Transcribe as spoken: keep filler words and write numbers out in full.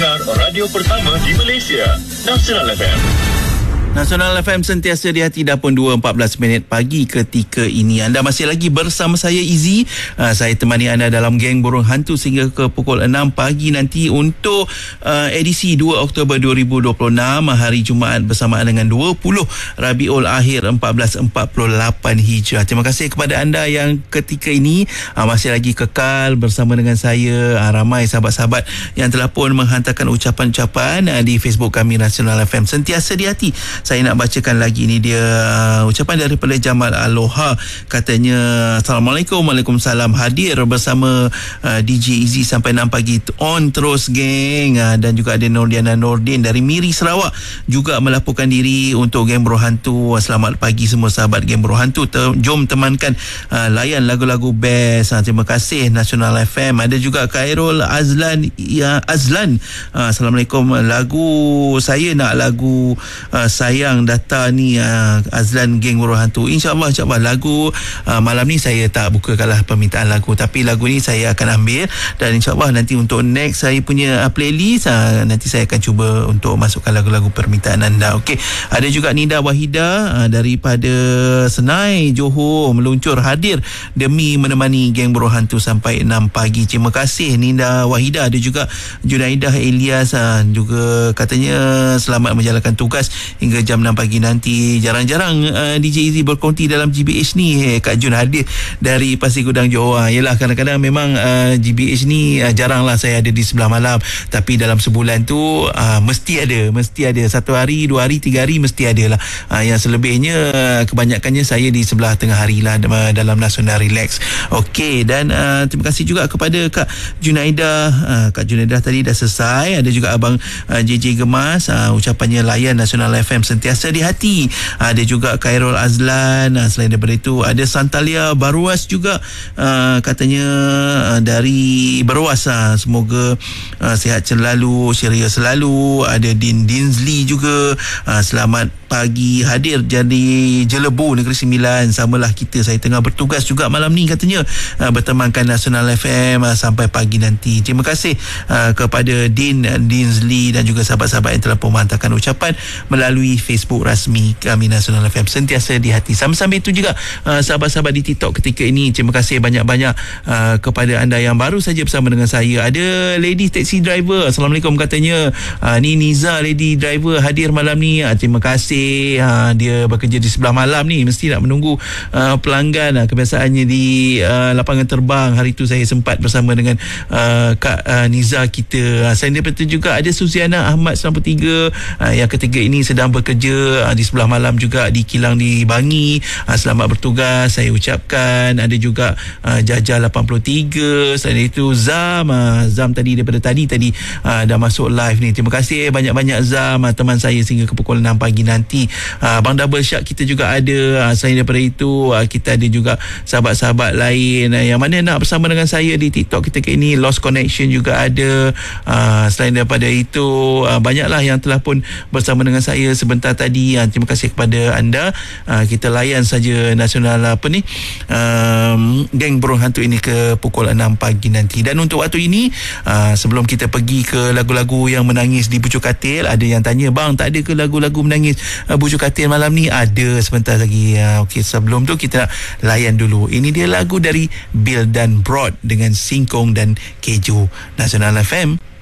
dengar radio pertama di Malaysia, Nasional F M. Nasional F M sentiasa di hati dah pun dua empat belas minit pagi ketika ini. Anda masih lagi bersama saya Izzy. Uh, saya temani anda dalam Geng Burung Hantu sehingga ke pukul enam pagi nanti untuk uh, edisi dua Oktober dua ribu dua puluh enam, hari Jumaat bersamaan dengan dua puluh Rabiul Akhir empat belas empat puluh lapan Hijrah. Terima kasih kepada anda yang ketika ini uh, masih lagi kekal bersama dengan saya. Uh, ramai sahabat-sahabat yang telah pun menghantarkan ucapan-ucapan uh, di Facebook kami Nasional F M sentiasa di hati. Saya nak bacakan lagi ni dia uh, ucapan daripada Jamal Aloha. Katanya, Assalamualaikum, Waalaikumsalam, hadir bersama uh, D J Izzy sampai enam pagi, on terus geng. Uh, dan juga ada Nordiana Nordin dari Miri Sarawak juga melaporkan diri untuk Geng Burung Hantu. Uh, selamat pagi semua sahabat Geng Burung Hantu. Ter- jom temankan uh, layan lagu-lagu best. Uh, terima kasih Nasional F M. Ada juga Khairul Azlan ya, Azlan. Uh, Assalamualaikum, lagu saya nak lagu uh, saya yang data ni uh, Azlan Geng Burung Hantu. InsyaAllah insyaAllah lagu uh, malam ni saya tak bukakanlah permintaan lagu, tapi lagu ni saya akan ambil dan insyaAllah nanti untuk next saya punya uh, playlist uh, nanti saya akan cuba untuk masukkan lagu-lagu permintaan anda. Okey, ada juga Nida Wahida uh, daripada Senai Johor meluncur hadir demi menemani Geng Burung Hantu sampai enam pagi. Terima kasih Nida Wahida. Ada juga Junaidah Elias uh, juga katanya selamat menjalankan tugas hingga jam enam pagi nanti. Jarang-jarang uh, D J Izzy berkonti dalam G B H ni. Hey, Kak Jun hadir dari Pasir Gudang Johor. Yelah, kadang-kadang memang uh, G B H ni uh, jaranglah saya ada di sebelah malam, tapi dalam sebulan tu uh, mesti ada mesti ada satu hari, dua hari, tiga hari mesti ada lah. Uh, yang selebihnya uh, kebanyakannya saya di sebelah tengah hari lah dalam Nasional Relax. Okey, dan uh, terima kasih juga kepada Kak Junaidah. uh, Kak Junaidah tadi dah selesai. Ada juga Abang uh, J J Gemas, uh, ucapannya layan Nasional F M sentiasa di hati. Ada juga Khairul Azlan. Selain daripada itu ada Santalia Baruas juga, uh, katanya uh, dari Baruas. Uh, semoga uh, sihat selalu, ceria selalu. Ada Din Dinsley juga, uh, selamat pagi, hadir jadi Jelebu Negeri Sembilan. Samalah kita, saya tengah bertugas juga malam ni katanya, uh, bertemankan Nasional F M uh, sampai pagi nanti. Terima kasih uh, kepada Din Dinsley dan juga sahabat-sahabat yang telah menghantarkan ucapan melalui Facebook rasmi kami Nasional F M sentiasa di hati. Sambil-sambil itu juga uh, sahabat-sahabat di TikTok ketika ini, terima kasih banyak-banyak uh, kepada anda yang baru saja bersama dengan saya. Ada Lady Taxi Driver, Assalamualaikum katanya, uh, ni Niza Lady Driver hadir malam ni. Uh, terima kasih. Uh, dia bekerja di sebelah malam ni, mesti nak menunggu uh, pelanggan. Uh, kebiasaannya di uh, lapangan terbang. Hari tu saya sempat bersama dengan uh, Kak uh, Niza kita. Uh, selain daripada itu juga ada Suziana Ahmad sembilan puluh tiga, uh, yang ketiga ini sedang bekerja uh, di sebelah malam juga di kilang di Bangi. Uh, selamat bertugas saya ucapkan. Ada juga uh, Jaja lapan puluh tiga. Selain itu Zam, uh, Zam tadi daripada tadi tadi uh, dah masuk live ni. Terima kasih banyak-banyak Zam, uh, teman saya sehingga ke pukul enam pagi nanti. Uh, Bang Double Shark kita juga ada. Uh, selain daripada itu uh, kita ada juga sahabat-sahabat lain uh, yang mana nak bersama dengan saya di TikTok kita ke ini. Lost Connection juga ada. Uh, selain daripada itu uh, banyaklah yang telah pun bersama dengan saya sebentar tadi. Uh, terima kasih kepada anda. Uh, kita layan saja Nasional apa ni um, Geng Burung Hantu ini ke pukul enam pagi nanti. Dan untuk waktu ini uh, sebelum kita pergi ke lagu-lagu yang menangis di Bucu Katil, ada yang tanya, bang tak ada ke lagu-lagu menangis uh, Bucu Katil malam ni? Ada sebentar lagi. uh, Okey, sebelum tu kita nak layan dulu. Ini dia lagu dari Bill dan Broad dengan Singkong dan Keju. Nasional F M.